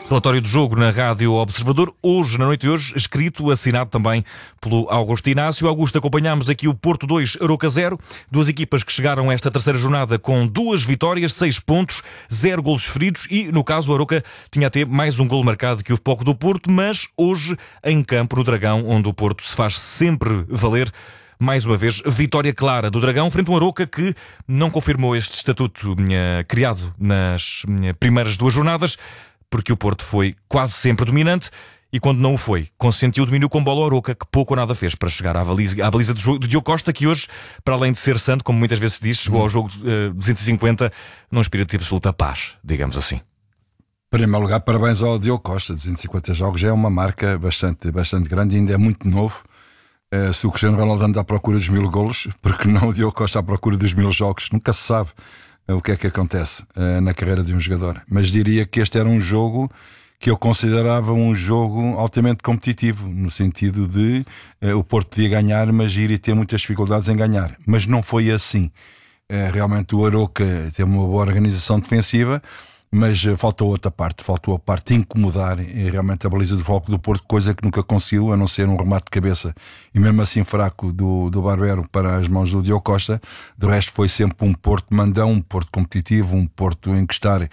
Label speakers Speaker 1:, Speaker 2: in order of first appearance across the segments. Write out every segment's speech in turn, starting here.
Speaker 1: Relatório do jogo na Rádio Observador, hoje, na noite de hoje, escrito, assinado também pelo Augusto Inácio. Augusto, acompanhámos aqui o Porto 2, Arouca 0. Duas equipas que chegaram a esta terceira jornada com 2 vitórias, 6 pontos, 0 golos feridos e, no caso, o Arouca tinha até mais um golo marcado que o Futebol Clube do Porto, mas hoje em campo, no Dragão, onde o Porto se faz sempre valer. Mais uma vez, vitória clara do Dragão frente a um Arouca que não confirmou este estatuto criado nas primeiras 2 jornadas, porque o Porto foi quase sempre dominante e, quando não o foi, consentiu o domínio com bola ao Arouca, que pouco ou nada fez para chegar à baliza de Diogo Costa, que hoje, para além de ser santo, como muitas vezes se diz, chegou ao jogo 250 num espírito de absoluta paz, digamos assim.
Speaker 2: Em primeiro lugar, parabéns ao Diogo Costa. 250 jogos já é uma marca bastante grande e ainda é muito novo. Se o Cristiano Ronaldo anda à procura dos 1000 golos, porque não o Diogo Costa à procura dos 1000 jogos? Nunca se sabe o que é que acontece na carreira de um jogador. Mas diria que este era um jogo que eu considerava um jogo altamente competitivo, no sentido de o Porto podia ganhar, mas iria ter muitas dificuldades em ganhar. Mas não foi assim. Realmente o Arouca teve uma boa organização defensiva, mas faltou a parte de incomodar realmente a baliza do Futebol do Porto, coisa que nunca conseguiu, a não ser um remate de cabeça e mesmo assim fraco do Barbero para as mãos do Diogo Costa. Do resto foi sempre um Porto mandão, um Porto competitivo, um Porto em que estar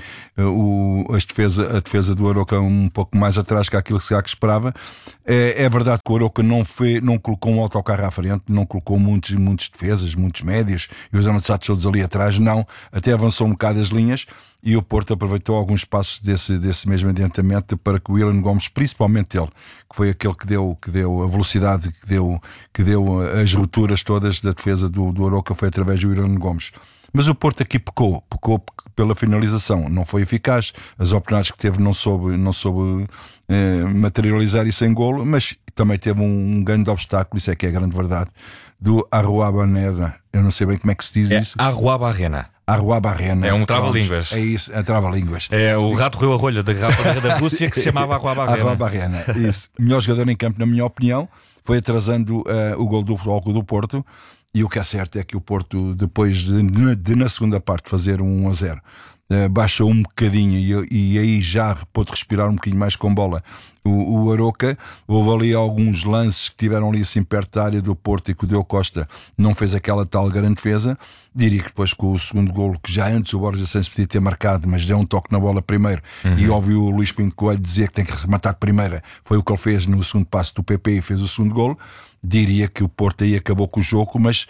Speaker 2: a defesa do Arouca um pouco mais atrás que aquilo que se esperava. É verdade que o Arouca não colocou um autocarro à frente, não colocou muitos defesas, muitos médios e os avançados todos ali atrás, não, até avançou um bocado as linhas. E o Porto aproveitou alguns passos desse mesmo adiantamento para que o Willian Gomes, principalmente ele, que foi aquele que deu a velocidade, que deu as rupturas todas da defesa do Arouca, foi através do Willian Gomes. Mas o Porto aqui pecou pela finalização, não foi eficaz, as oportunidades que teve não soube materializar isso em golo, mas também teve um grande obstáculo, isso é que é a grande verdade, do Arruabarrena. Eu não sei bem como é que se diz isso.
Speaker 1: Arruabarrena.
Speaker 2: É
Speaker 1: um trava-línguas.
Speaker 2: É isso, é trava-línguas.
Speaker 1: É o rato roeu a rolha da garrafa da Rússia que se chamava
Speaker 2: Arruabarrena. Isso. Melhor jogador em campo, na minha opinião, foi atrasando o gol do Futebol Clube do Porto. E o que é certo é que o Porto, depois de na segunda parte fazer 1-0, baixou um bocadinho e aí já pôde respirar um bocadinho mais com bola o Arouca. Houve ali alguns lances que tiveram ali assim perto da área do Porto e que o Diogo Costa não fez aquela tal grande defesa. Diria que depois com o segundo golo, que já antes o Borja Santos podia ter marcado, mas deu um toque na bola primeiro, e ouviu o Luís Pinto Coelho dizer que tem que rematar primeira, foi o que ele fez no segundo passo do PP e fez o segundo golo. Diria que o Porto aí acabou com o jogo, mas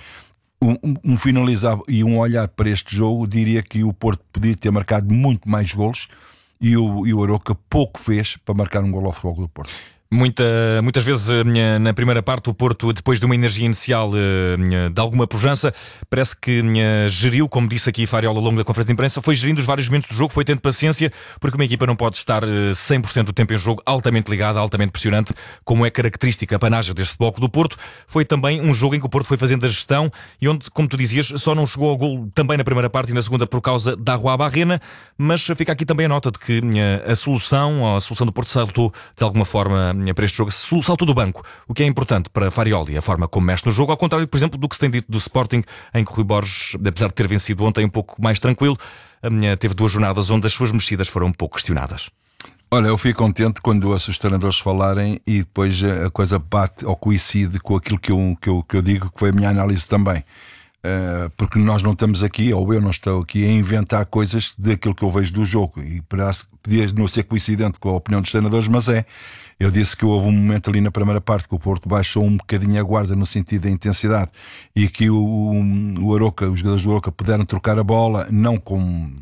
Speaker 2: um finalizar e um olhar para este jogo, diria que o Porto podia ter marcado muito mais golos e o Arouca pouco fez para marcar um golo ao Futebol do Porto.
Speaker 1: Muitas vezes na primeira parte o Porto, depois de uma energia inicial de alguma pujança, parece que geriu, como disse aqui Fariola ao longo da conferência de imprensa, foi gerindo os vários momentos do jogo, foi tendo paciência, porque uma equipa não pode estar 100% do tempo em jogo altamente ligada, altamente pressionante, como é característica a panagem deste bloco do Porto. Foi também um jogo em que o Porto foi fazendo a gestão e onde, como tu dizias, só não chegou ao golo também na primeira parte e na segunda por causa da Arruabarrena, mas fica aqui também a nota de que a solução do Porto saltou de alguma forma para este jogo, saltou do banco, o que é importante para Farioli, a forma como mexe no jogo, ao contrário, por exemplo, do que se tem dito do Sporting, em que Rui Borges, apesar de ter vencido ontem um pouco mais tranquilo, teve 2 jornadas onde as suas mexidas foram um pouco questionadas.
Speaker 2: Olha, eu fico contente quando ouço os treinadores falarem e depois a coisa bate ou coincide com aquilo que eu digo, que foi a minha análise também. Porque nós não estamos aqui, ou eu não estou aqui, a inventar coisas daquilo que eu vejo do jogo, e podia não ser coincidente com a opinião dos treinadores, mas eu disse que houve um momento ali na primeira parte que o Porto baixou um bocadinho a guarda no sentido da intensidade e que o Arouca, os jogadores do Arouca puderam trocar a bola, não com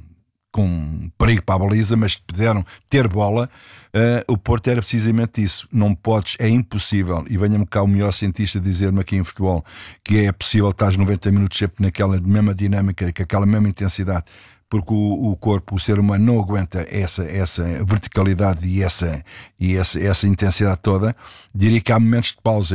Speaker 2: perigo para a baliza, mas puderam ter bola. O Porto era precisamente isso. Não podes, é impossível, e venha-me cá o melhor cientista dizer-me aqui em futebol que é possível estar 90 minutos sempre naquela mesma dinâmica, com aquela mesma intensidade, porque o corpo, o ser humano não aguenta essa verticalidade e essa intensidade toda. Diria que há momentos de pausa,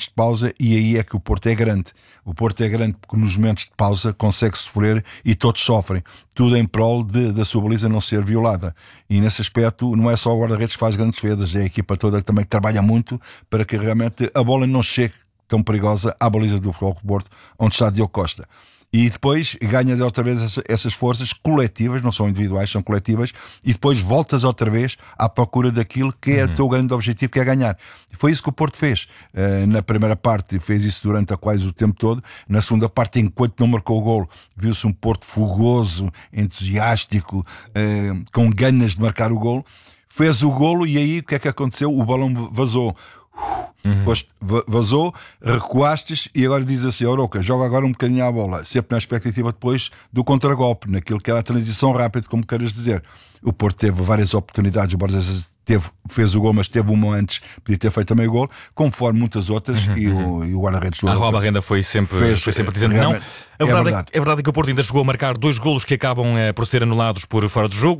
Speaker 2: e aí é que o Porto é grande. O Porto é grande porque nos momentos de pausa consegue sofrer e todos sofrem. Tudo em prol da sua baliza não ser violada. E nesse aspecto não é só o guarda-redes que faz grandes defesas, é a equipa toda que também trabalha muito para que realmente a bola não chegue tão perigosa à baliza do Futebol Clube do Porto, onde está Diogo Costa. E depois ganhas outra vez essas forças coletivas, não são individuais, são coletivas, e depois voltas outra vez à procura daquilo que é o teu grande objetivo, que é ganhar. Foi isso que o Porto fez. Na primeira parte fez isso durante quase o tempo todo. Na segunda parte, enquanto não marcou o golo, viu-se um Porto fogoso, entusiástico, com ganas de marcar o golo. Fez o golo e aí o que é que aconteceu? O balão vazou. Vazou, recuastes e agora diz assim: Arouca, joga agora um bocadinho à bola, sempre na expectativa depois do contragolpe, naquilo que era a transição rápida, como queres dizer. O Porto teve várias oportunidades, o Borges fez o gol, mas teve uma antes, podia ter feito também o gol, conforme muitas outras, e o guarda-redes do
Speaker 1: Arouca. A Roba Renda foi sempre dizendo não. A verdade é que o Porto ainda chegou a marcar 2 golos que acabam por ser anulados por fora do jogo.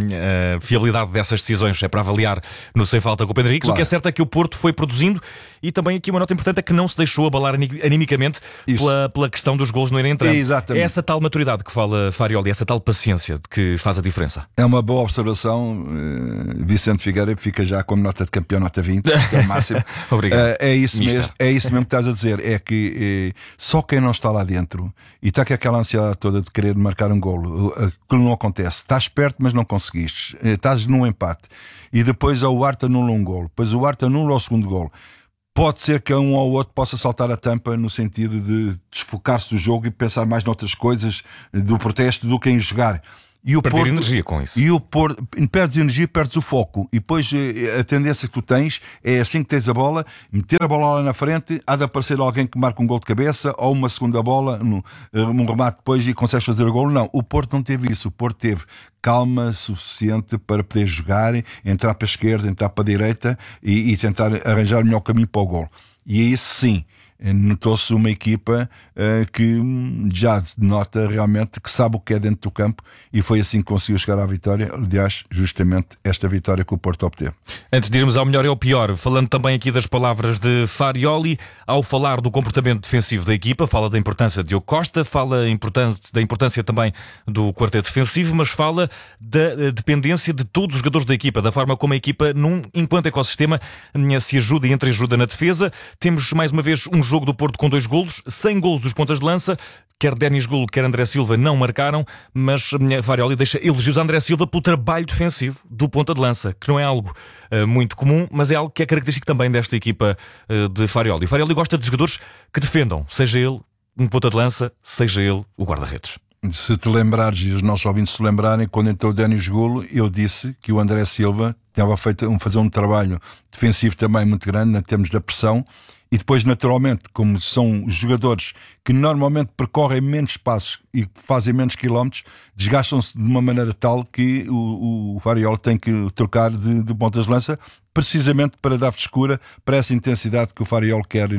Speaker 1: A fiabilidade dessas decisões é para avaliar no Sem Falta com o Pedro Henrique. Claro. O que é certo é que o Porto foi produzindo, e também aqui uma nota importante é que não se deixou abalar animicamente pela questão dos golos não irem entrando. É essa tal maturidade que fala Farioli, essa tal paciência de que faz a diferença.
Speaker 2: É uma boa observação. Vicente Figueira fica já como nota de campeão, nota 20, que é o máximo.
Speaker 1: Obrigado.
Speaker 2: É isso mesmo que estás a dizer. É que só quem não está lá dentro e está com aquela ansiedade toda de querer marcar um golo, aquilo não acontece. Estás perto, mas não conseguiste. Estás num empate e depois o Arte anula um golo, depois o Arte anula o segundo golo. Pode ser que um ou outro possa saltar a tampa no sentido de desfocar-se do jogo e pensar mais noutras coisas do protesto do que em jogar. E o
Speaker 1: perder energia com isso.
Speaker 2: E o Porto, perdes energia, perdes o foco. E depois a tendência que tu tens é, assim que tens a bola, meter a bola lá na frente, há de aparecer alguém que marca um gol de cabeça ou uma segunda bola, um remate depois e consegues fazer o gol. Não, o Porto não teve isso. O Porto teve calma suficiente para poder jogar, entrar para a esquerda, entrar para a direita e tentar arranjar o melhor caminho para o gol. E aí sim, notou-se uma equipa que já denota realmente que sabe o que é dentro do campo, e foi assim que conseguiu chegar à vitória. Aliás, justamente esta vitória que o Porto obteve.
Speaker 1: Antes de irmos ao melhor e ao pior, falando também aqui das palavras de Farioli, ao falar do comportamento defensivo da equipa, fala da importância de Diogo Costa, fala da importância também do quarteto defensivo, mas fala da dependência de todos os jogadores da equipa, da forma como a equipa, enquanto ecossistema, se ajuda e entreajuda na defesa. Temos mais uma vez um jogo do Porto com 2 golos, 100 golos dos pontas de lança. Quer Denis Gulo, quer André Silva não marcaram, mas Farioli deixa elogios a André Silva pelo trabalho defensivo do ponta de lança, que não é algo muito comum, mas é algo que é característico também desta equipa de Farioli. O Farioli gosta de jogadores que defendam, seja ele um ponta de lança, seja ele o guarda-redes.
Speaker 2: Se te lembrares, e os nossos ouvintes se lembrarem, quando entrou o Denis Gulo, eu disse que o André Silva estava a fazer um trabalho defensivo também muito grande, em termos da pressão. E depois, naturalmente, como são jogadores que normalmente percorrem menos espaços e fazem menos quilómetros, desgastam-se de uma maneira tal que o Farioli tem que trocar de pontas de lança, precisamente para dar frescura para essa intensidade que o Farioli quer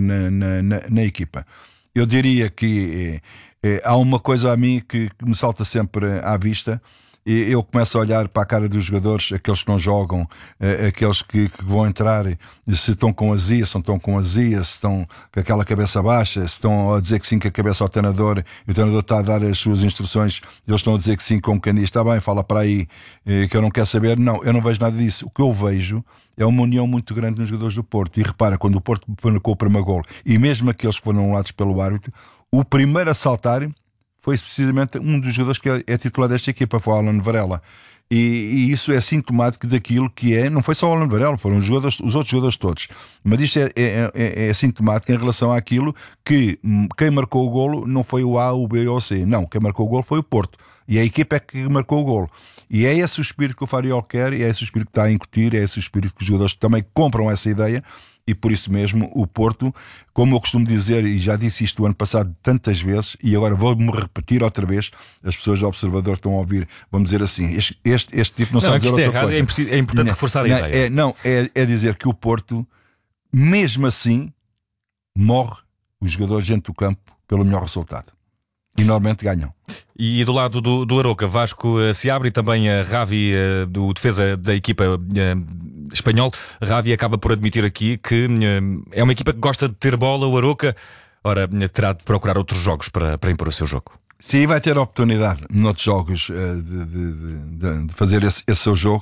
Speaker 2: na equipa. Eu diria que há uma coisa a mim que me salta sempre à vista. Eu começo a olhar para a cara dos jogadores, aqueles que não jogam, aqueles que vão entrar, se estão com azia, se não estão com azia, se estão com aquela cabeça baixa, se estão a dizer que sim com a cabeça ao treinador, e o treinador está a dar as suas instruções, eles estão a dizer que sim, como quem diz, está bem, fala para aí, que eu não quero saber. Não, eu não vejo nada disso. O que eu vejo é uma união muito grande nos jogadores do Porto. E repara, quando o Porto marcou o primeiro gol, e mesmo aqueles que foram anulados pelo árbitro, o primeiro a saltar foi precisamente um dos jogadores que é titular desta equipa, foi o Alan Varela. E isso é sintomático daquilo que é, não foi só o Alan Varela, foram os outros jogadores todos. Mas isto é sintomático em relação àquilo que quem marcou o golo não foi o A, o B ou o C. Não, quem marcou o golo foi o Porto. E a equipa é que marcou o golo. E é esse o espírito que o Farioli quer, e é esse o espírito que está a incutir, é esse o espírito que os jogadores também compram essa ideia. E por isso mesmo o Porto, como eu costumo dizer, e já disse isto o ano passado tantas vezes, e agora vou-me repetir outra vez, as pessoas do Observador estão a ouvir, vamos dizer assim, este tipo não sabe dizer outra
Speaker 1: errado,
Speaker 2: coisa.
Speaker 1: É importante reforçar a ideia.
Speaker 2: É dizer que o Porto, mesmo assim, morre os jogadores dentro do campo pelo melhor resultado. E normalmente ganham.
Speaker 1: E do lado do Arouca, Vasco se abre, e também a Ravi, do defesa da equipa espanhol. Ravi acaba por admitir aqui que é uma equipa que gosta de ter bola. O Arouca, ora, terá de procurar outros jogos para impor o seu jogo.
Speaker 2: Sim, vai ter a oportunidade noutros jogos de fazer esse seu jogo.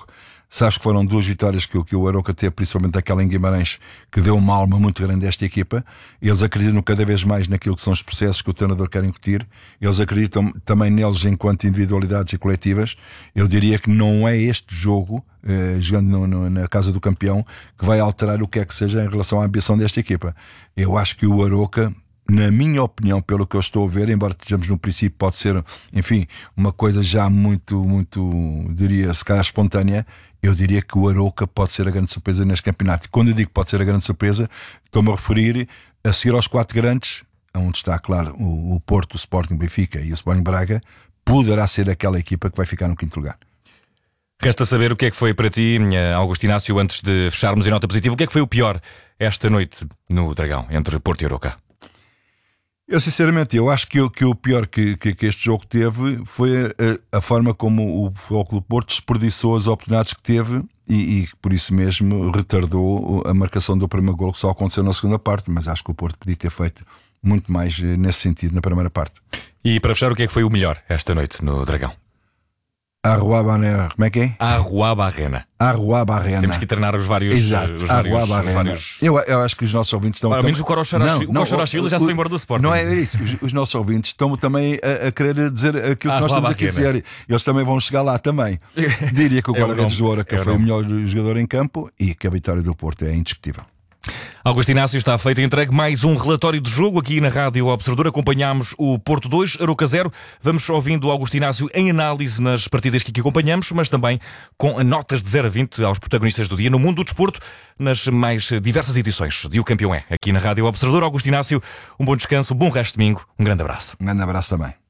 Speaker 2: Sabes que foram 2 vitórias que o Arouca teve, principalmente aquela em Guimarães, que deu uma alma muito grande a esta equipa. Eles acreditam cada vez mais naquilo que são os processos que o treinador quer incutir. Eles acreditam também neles enquanto individualidades e coletivas. Eu diria que não é este jogo, jogando na Casa do Campeão, que vai alterar o que é que seja em relação à ambição desta equipa. Eu acho que o Arouca, na minha opinião, pelo que eu estou a ver, embora estejamos no princípio, pode ser, enfim, uma coisa já muito, diria, se calhar espontânea, eu diria que o Arouca pode ser a grande surpresa neste campeonato. E quando eu digo que pode ser a grande surpresa, estou-me a referir a seguir aos 4 grandes, onde está, claro, o Porto, o Sporting, o Benfica e o Sporting Braga, poderá ser aquela equipa que vai ficar no 5º lugar.
Speaker 1: Resta saber o que é que foi para ti, Augusto Inácio, antes de fecharmos em nota positiva, o que é que foi o pior esta noite no Dragão, entre Porto e Arouca?
Speaker 2: Eu sinceramente, eu acho que o pior que este jogo teve foi a forma como o Futebol Clube Porto desperdiçou as oportunidades que teve e por isso mesmo retardou a marcação do primeiro golo, que só aconteceu na segunda parte, mas acho que o Porto podia ter feito muito mais nesse sentido na primeira parte.
Speaker 1: E para fechar, o que é que foi o melhor esta noite no Dragão?
Speaker 2: Arruabarrena, como é que é?
Speaker 1: Arruabarrena.
Speaker 2: Arruabarrena.
Speaker 1: Temos que treinar os vários.
Speaker 2: Exato, Arruabarrena. Eu acho que os nossos ouvintes estão.
Speaker 1: Ao menos o Corochorachvili já se foi embora do Sporting.
Speaker 2: Não é isso. Os nossos ouvintes estão também a querer dizer aquilo que nós estamos aqui a dizer. Eles também vão chegar lá também. Diria que o guarda-redes do Arouca foi o melhor jogador em campo e que a vitória do Porto é indiscutível.
Speaker 1: Augusto Inácio, está feito e entregue mais um relatório de jogo aqui na Rádio Observador. Acompanhámos o Porto 2, Arouca 0. Vamos ouvindo o Augusto Inácio em análise nas partidas que aqui acompanhamos, mas também com notas de 0 a 20 aos protagonistas do dia no mundo do desporto, nas mais diversas edições de O Campeão é, aqui na Rádio Observador. Augusto Inácio, um bom descanso, um bom resto de domingo, um grande abraço.
Speaker 2: Um grande abraço também.